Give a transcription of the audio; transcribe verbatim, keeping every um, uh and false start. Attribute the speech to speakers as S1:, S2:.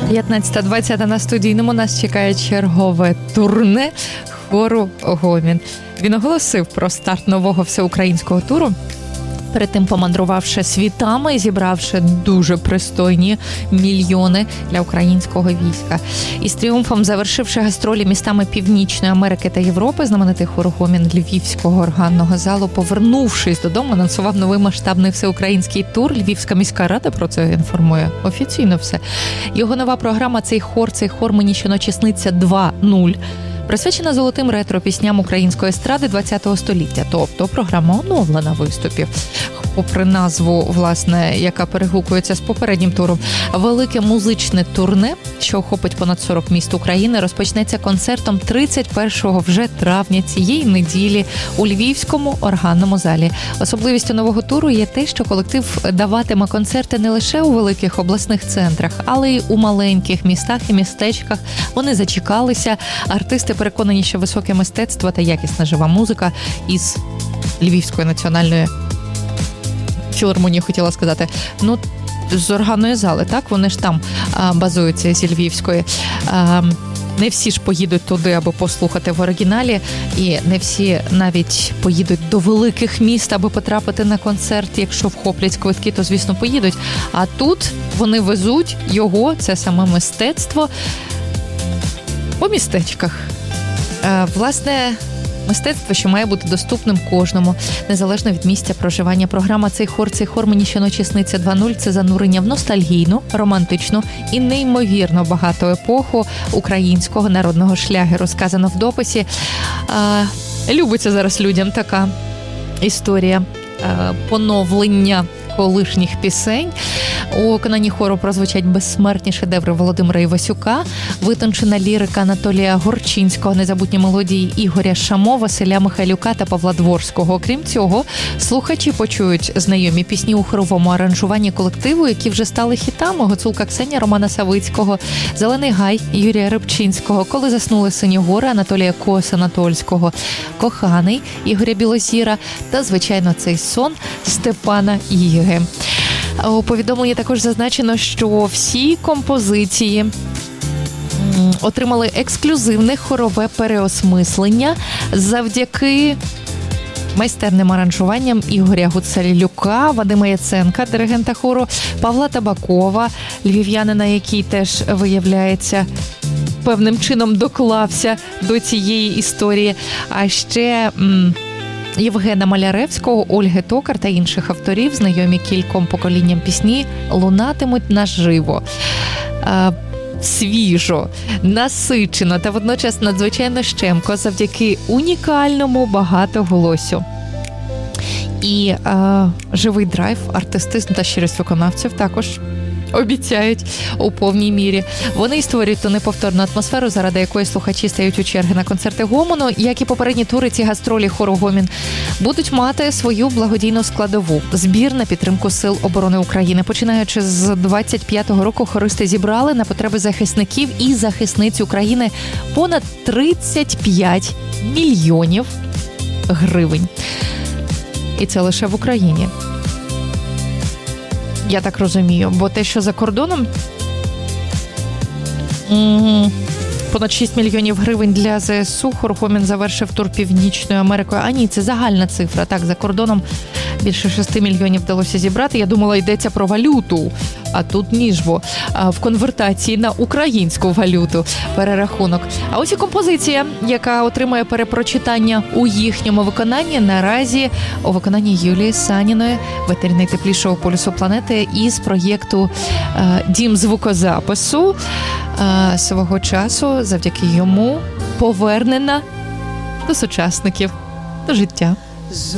S1: п'ятнадцята двадцята на студійному нас чекає чергове турне хору «Гомін». Він оголосив про старт нового всеукраїнського туру, перед тим помандрувавши світами і зібравши дуже пристойні мільйони для українського війська. І з тріумфом завершивши гастролі містами Північної Америки та Європи, знаменитий хор «Гомін» Львівського органного залу, повернувшись додому, анонсував новий масштабний всеукраїнський тур. Львівська міська рада про це інформує офіційно все. Його нова програма «Цей хор, цей хор мені щоночі сниться два нуль», присвячена золотим ретро-пісням української естради ХХ століття. Тобто програма оновлена виступів. Попри назву, власне, яка перегукується з попереднім туром, велике музичне турне, що охопить понад сорок міст України, розпочнеться концертом тридцять першого вже травня цієї неділі у Львівському органному залі. Особливістю нового туру є те, що колектив даватиме концерти не лише у великих обласних центрах, але й у маленьких містах і містечках. Вони зачекалися. Артисти переконані, що високе мистецтво та якісна жива музика із Львівської національної філармонії, хотіла сказати, ну, з органної зали, так? Вони ж там а, базуються зі Львівської. А, не всі ж поїдуть туди, аби послухати в оригіналі, і не всі навіть поїдуть до великих міст, аби потрапити на концерт. Якщо вхоплять квитки, то, звісно, поїдуть. А тут вони везуть його, це саме мистецтво, по містечках. А, власне, мистецтво, що має бути доступним кожному, незалежно від місця проживання. Програма «Цей хор, цей хор мені щоночі сниться два нуль» – це занурення в ностальгійну, романтичну і неймовірно багату епоху українського народного шлягеру. Сказано в дописі. А, любиться зараз людям така історія а, поновлення колишніх пісень. У виконанні хору прозвучать безсмертні шедеври Володимира Івасюка, витончена лірика Анатолія Горчинського, незабутні мелодії Ігоря Шамо, Василя Михайлюка та Павла Дворського. Окрім цього, слухачі почують знайомі пісні у хоровому аранжуванні колективу, які вже стали хітами: «Гуцулка Ксенія» Романа Савицького, «Зелений гай» Юрія Рибчинського, «Коли заснули сині гори» Анатолія Коса-Натольського, «Коханий» Ігоря Білозіра та, звичайно, «Цей сон» Степана Їги. У повідомленні також зазначено, що всі композиції отримали ексклюзивне хорове переосмислення завдяки майстерним аранжуванням Ігоря Гуцалюка, Вадима Яценка, диригента хору, Павла Табакова, львів'янина, який теж, виявляється, певним чином доклався до цієї історії. А ще м- Євгена Маляревського, Ольги Токар та інших авторів, знайомі кільком поколінням пісні, лунатимуть наживо. А, свіжо, насичено та водночас надзвичайно щемко завдяки унікальному багатоголосю. І а, живий драйв, артистизм та щирість виконавців також обіцяють у повній мірі. Вони створюють ту неповторну атмосферу, заради якої слухачі стають у черги на концерти Гомону. Як і попередні тури, ці гастролі хору «Гомін» будуть мати свою благодійну складову – збір на підтримку Сил оборони України. Починаючи з двадцять п'ятого року, хористи зібрали на потреби захисників і захисниць України понад тридцять п'ять мільйонів гривень. І це лише в Україні. Я так розумію, бо те, що за кордоном, понад шість мільйонів гривень для ЗСУ, хор «Гомін» завершив тур Північною Америкою. А ні, це загальна цифра. Так, за кордоном більше шести мільйонів вдалося зібрати. Я думала, йдеться про валюту, а тут ніжбо. В конвертації на українську валюту перерахунок. А ось і композиція, яка отримує перепрочитання у їхньому виконанні, наразі у виконанні Юлії Саніної, ветері найтеплішого полюсу планети, із проєкту «Дім звукозапису». Свого часу завдяки йому повернена до сучасників, до життя.